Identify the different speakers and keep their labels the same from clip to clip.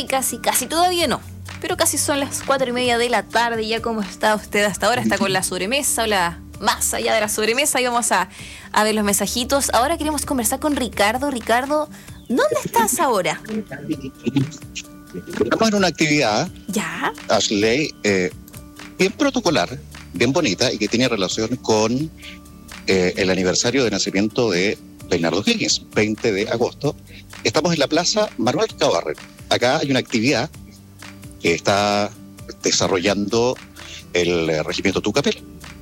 Speaker 1: casi, todavía no. Pero casi son las 4:30 de la tarde. Ya como está usted hasta ahora, está con la sobremesa o más allá de la sobremesa. Y vamos a ver los mensajitos. Ahora queremos conversar con Ricardo. Ricardo, ¿dónde estás ahora?
Speaker 2: Estamos en una actividad,
Speaker 1: ¿Ya?
Speaker 2: Ashley, bien protocolar, bien bonita y que tiene relación con el aniversario de nacimiento de Bernardo Higgins, 20 de agosto. Estamos en la Plaza Manuel Cabarren. Acá hay una actividad que está desarrollando el Regimiento Tucapel.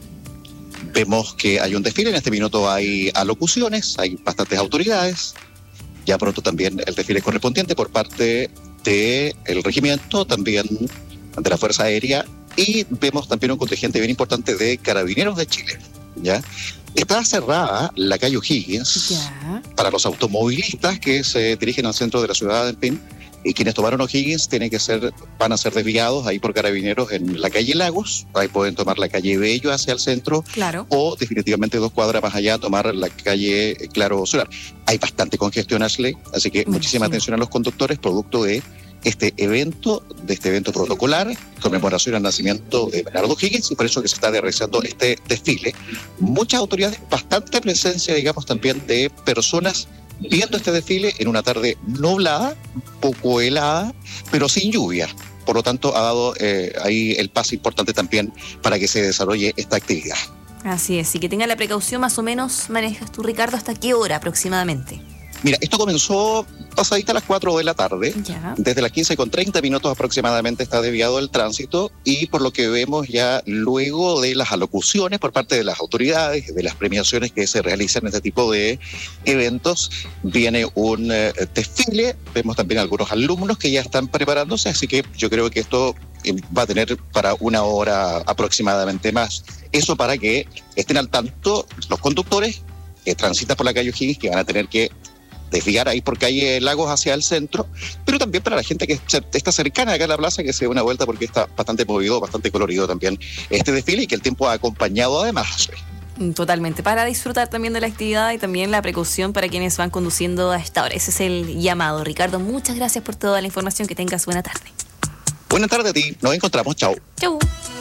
Speaker 2: Vemos que hay un desfile, en este minuto hay alocuciones, hay bastantes autoridades. Ya pronto también el desfile correspondiente por parte del regimiento, también de la Fuerza Aérea, y vemos también un contingente bien importante de Carabineros de Chile. ¿Ya? Está cerrada la calle O'Higgins para los automovilistas que se dirigen al centro de la ciudad de Pin, y quienes tomaron O'Higgins van a ser desviados ahí por Carabineros en la calle Lagos. Ahí pueden tomar la calle Bello hacia el centro,
Speaker 1: claro,
Speaker 2: o definitivamente 2 cuadras más allá tomar la calle Claro Solar. Hay bastante congestión, Ashley, así que muchísima atención a los conductores, producto de este evento protocolar, conmemoración al nacimiento de Bernardo Higgins, y por eso que se está realizando este desfile. Muchas autoridades, bastante presencia, digamos, también de personas viendo este desfile en una tarde nublada, poco helada, pero sin lluvia. Por lo tanto, ha dado ahí el paso importante también para que se desarrolle esta actividad.
Speaker 1: Así es, y que tenga la precaución. Más o menos manejas tú, Ricardo, ¿hasta qué hora aproximadamente?
Speaker 2: Mira, esto comenzó pasadita a las 4 de la tarde.
Speaker 1: Ya.
Speaker 2: Desde las 15:30 aproximadamente está desviado el tránsito, y por lo que vemos ya luego de las alocuciones por parte de las autoridades, de las premiaciones que se realizan en este tipo de eventos, viene un desfile. Vemos también algunos alumnos que ya están preparándose, así que yo creo que esto va a tener para 1 hora aproximadamente más. Eso para que estén al tanto los conductores que transitan por la calle O'Higgins, que van a tener que desviar ahí por calle Lagos hacia el centro, pero también para la gente que está cercana acá a la plaza, que se dé una vuelta porque está bastante movido, bastante colorido también este desfile, y que el tiempo ha acompañado además.
Speaker 1: Totalmente, para disfrutar también de la actividad y también la precaución para quienes van conduciendo a esta hora. Ese es el llamado. Ricardo, muchas gracias por toda la información. Que tengas buena tarde.
Speaker 2: Buena tarde a ti, nos encontramos, chao.
Speaker 1: Chau.